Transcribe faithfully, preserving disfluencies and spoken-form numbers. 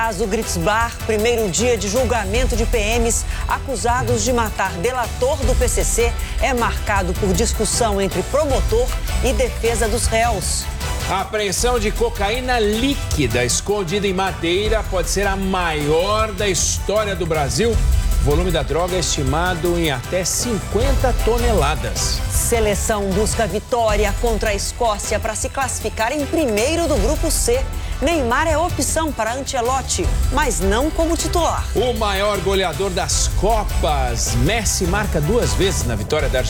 Caso Gritzbar, primeiro dia de julgamento de P Ms acusados de matar delator do P C C, é marcado por discussão entre promotor e defesa dos réus. A apreensão de cocaína líquida escondida em madeira pode ser a maior da história do Brasil. O volume da droga é estimado em até cinquenta toneladas. Seleção busca vitória contra a Escócia para se classificar em primeiro do grupo C. Neymar é opção para Ancelotti, mas não como titular. O maior goleador das Copas, Messi, marca duas vezes na vitória da Argentina.